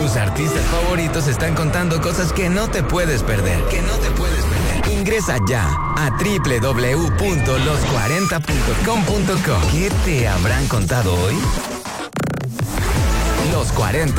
Tus artistas favoritos están contando cosas que no te puedes perder. Ingresa ya a www.los40.com.co. ¿Qué te habrán contado hoy? Los 40